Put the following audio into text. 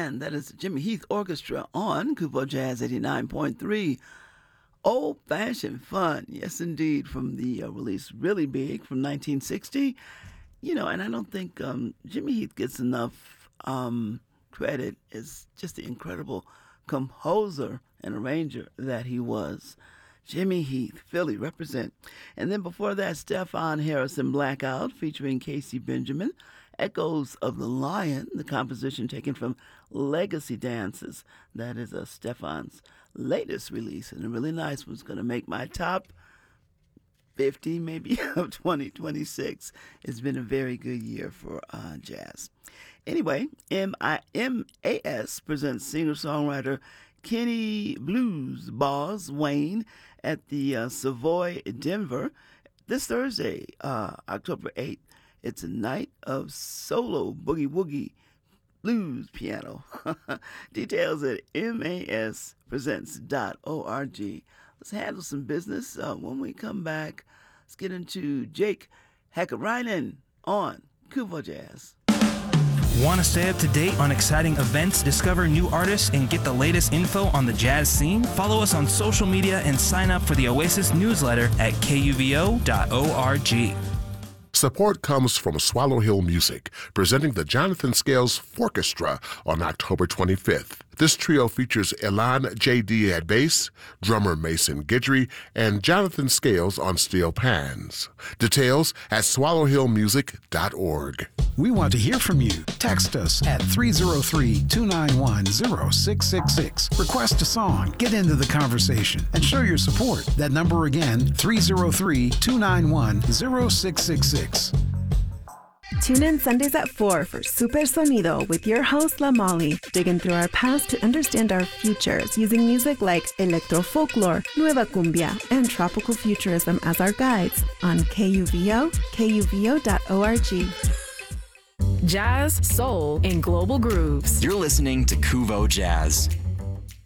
And that is the Jimmy Heath Orchestra on Kupo Jazz 89.3. Old-fashioned fun, yes indeed, from the release Really Big from 1960. You know, and I don't think Jimmy Heath gets enough credit as just the incredible composer and arranger that he was. Jimmy Heath, Philly, represent. And then before that, Stefan Harrison, Blackout, featuring Casey Benjamin. Echoes of the Lion, the composition taken from Legacy Dances. That is Stefan's latest release, and a really nice one's going to make my top 50 maybe of 2026. It's been a very good year for jazz. Anyway, MAS presents singer-songwriter Kenny Blues Boss Wayne at the Savoy, Denver, this Thursday, October 8th. It's a night of solo boogie-woogie blues piano. Details at maspresents.org. Let's handle some business. When we come back, let's get into Jake Hakkarainen on Kupo Jazz. Want to stay up to date on exciting events, discover new artists, and get the latest info on the jazz scene? Follow us on social media and sign up for the Oasis newsletter at kuvo.org. Support comes from Swallow Hill Music, presenting the Jonathan Scales Forchestra on October 25th. This trio features Elan J.D. at bass, drummer Mason Guidry, and Jonathan Scales on steel pans. Details at swallowhillmusic.org. We want to hear from you. Text us at 303-291-0666. Request a song, get into the conversation, and show your support. That number again, 303-291-0666. Tune in Sundays at 4 for Super Sonido with your host, La Molly, digging through our past to understand our futures using music like electro-folklore, nueva cumbia, and tropical futurism as our guides on KUVO, kuvo.org. Jazz, soul, and global grooves. You're listening to Kuvo Jazz.